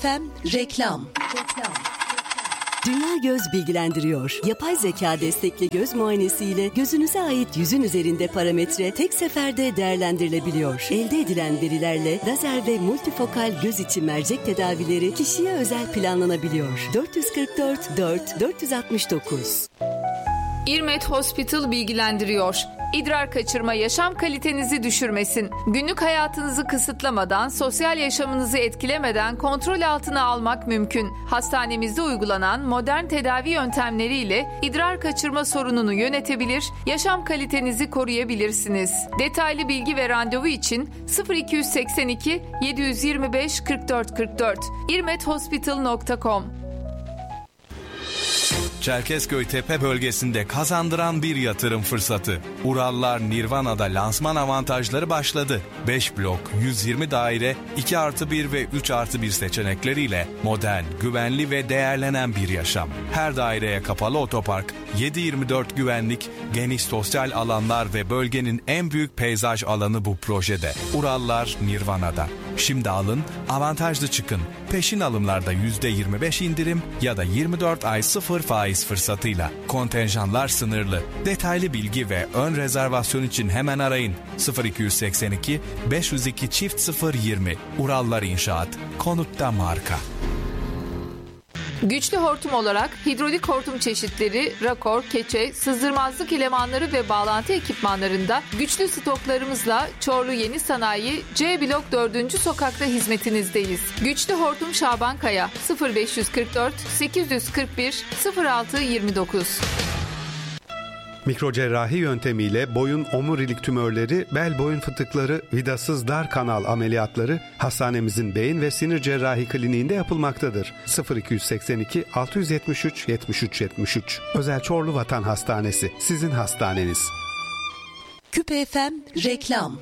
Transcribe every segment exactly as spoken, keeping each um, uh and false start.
F M Reklam. Dünya Göz bilgilendiriyor. Yapay zeka destekli göz muayenesiyle gözünüze ait yüzün üzerinde parametre tek seferde değerlendirilebiliyor. Elde edilen verilerle lazer ve multifokal göz içi mercek tedavileri kişiye özel planlanabiliyor. dört yüz kırk dört dört dört yüz altmış dokuz. İrmet Hospital bilgilendiriyor. İdrar kaçırma yaşam kalitenizi düşürmesin. Günlük hayatınızı kısıtlamadan, sosyal yaşamınızı etkilemeden kontrol altına almak mümkün. Hastanemizde uygulanan modern tedavi yöntemleriyle idrar kaçırma sorununu yönetebilir, yaşam kalitenizi koruyabilirsiniz. Detaylı bilgi ve randevu için sıfır iki seksen iki yedi yüz yirmi beş kırk dört kırk dört irmet hospital nokta com. Çerkezköy Tepe bölgesinde kazandıran bir yatırım fırsatı. Urallar Nirvana'da lansman avantajları başladı. beş blok, yüz yirmi daire, iki artı bir ve üç artı bir seçenekleriyle modern, güvenli ve değerlenen bir yaşam. Her daireye kapalı otopark, yedi yirmi dört güvenlik, geniş sosyal alanlar ve bölgenin en büyük peyzaj alanı bu projede. Urallar Nirvana'da. Şimdi alın, avantajlı çıkın. Peşin alımlarda yüzde yirmi beş indirim ya da yirmi dört ay sıfır faiz fırsatıyla. Kontenjanlar sınırlı. Detaylı bilgi ve ön rezervasyon için hemen arayın. sıfır iki seksen iki beş yüz iki çift sıfır yirmi. Urallar İnşaat. Konutta marka. Güçlü hortum olarak hidrolik hortum çeşitleri, rakor, keçe, sızdırmazlık elemanları ve bağlantı ekipmanlarında güçlü stoklarımızla Çorlu Yeni Sanayi C Blok dördüncü sokakta hizmetinizdeyiz. Güçlü hortum Şaban Kaya sıfır beş kırk dört sekiz yüz kırk bir sıfır altı yirmi dokuz. Mikrocerrahi yöntemiyle boyun omurilik tümörleri, bel boyun fıtıkları, vidasız dar kanal ameliyatları hastanemizin beyin ve sinir cerrahi kliniğinde yapılmaktadır. sıfır iki seksen iki altı yüz yetmiş üç yetmiş üç yetmiş üç. Özel Çorlu Vatan Hastanesi, sizin hastaneniz. Küpe F M Reklam.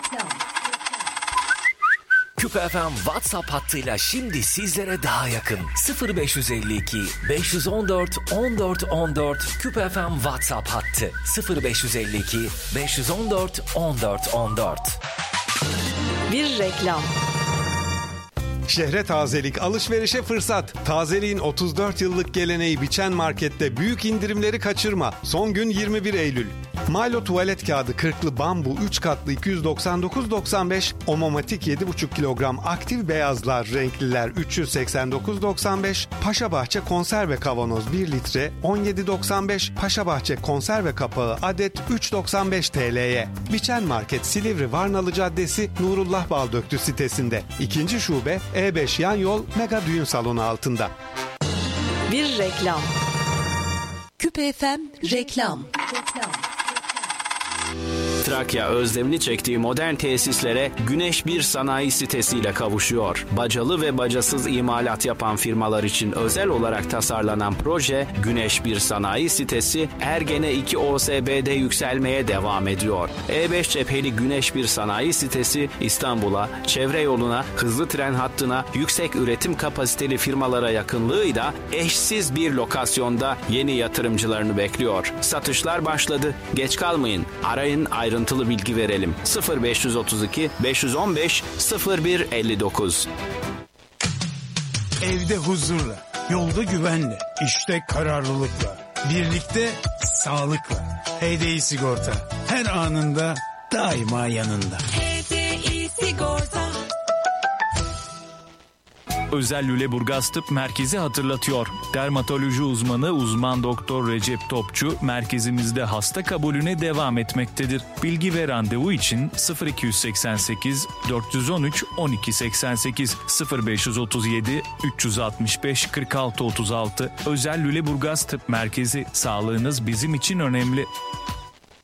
Küpe F M WhatsApp hattıyla şimdi sizlere daha yakın. sıfır beş elli iki beş on dört on dört on dört Küpe F M WhatsApp hattı. sıfır beş elli iki beş on dört on dört on dört. Bir reklam. Şehre tazelik, alışverişe fırsat. Tazeliğin otuz dört yıllık geleneği Biçen Market'te büyük indirimleri kaçırma. Son gün yirmi bir Eylül. Milo tuvalet kağıdı kırklı bambu üç katlı iki yüz doksan dokuz doksan beş, Omomatik yedi buçuk kilogram aktif beyazlar renkliler üç yüz seksen dokuz doksan beş, Paşabahçe konserve kavanoz bir litre on yedi doksan beş, Paşabahçe konserve kapağı adet üç doksan beş T L'ye. Biçen Market Silivri Varnalı Caddesi Nurullah Baldöktü sitesinde. İkinci şube E beş yan yol Mega Düğün Salonu altında. Bir reklam. Küpe F M Reklam. Trakya özlemini çektiği modern tesislere Güneş bir sanayi sitesiyle kavuşuyor. Bacalı ve bacasız imalat yapan firmalar için özel olarak tasarlanan proje Güneş bir sanayi sitesi Ergene iki O S B'de yükselmeye devam ediyor. E beş cepheli Güneş bir sanayi sitesi İstanbul'a, çevre yoluna, hızlı tren hattına, yüksek üretim kapasiteli firmalara yakınlığıyla eşsiz bir lokasyonda yeni yatırımcılarını bekliyor. Satışlar başladı. Geç kalmayın. Arayın, ayrıntılı bilgi verelim. sıfır beş otuz iki beş on beş sıfır bir elli dokuz. Evde huzurla, yolda güvenle, işte kararlılıkla, birlikte sağlıkla. H D I Sigorta her anında daima yanında. H D I Sigorta. Özel Lüleburgaz Tıp Merkezi hatırlatıyor. Dermatoloji uzmanı uzman doktor Recep Topçu merkezimizde hasta kabulüne devam etmektedir. Bilgi ve randevu için sıfır iki seksen sekiz dört on üç on iki seksen sekiz sıfır beş otuz yedi üç altmış beş kırk altı otuz altı. Özel Lüleburgaz Tıp Merkezi, sağlığınız bizim için önemli.